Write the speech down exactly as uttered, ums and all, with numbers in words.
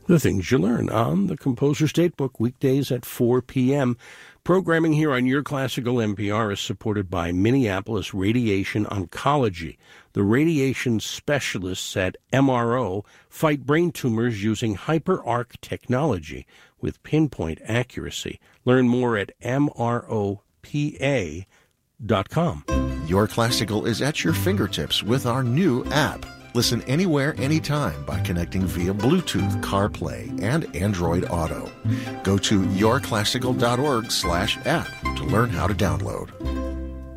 The Things You Learn on the Composer's Datebook, weekdays at four p.m. Programming here on Your Classical N P R is supported by Minneapolis Radiation Oncology. The radiation specialists at M R O fight brain tumors using HyperArc technology with pinpoint accuracy. Learn more at M R O P A dot com. Your Classical is at your fingertips with our new app. Listen anywhere, anytime by connecting via Bluetooth, CarPlay, and Android Auto. Go to yourclassical dot org slash app to learn how to download.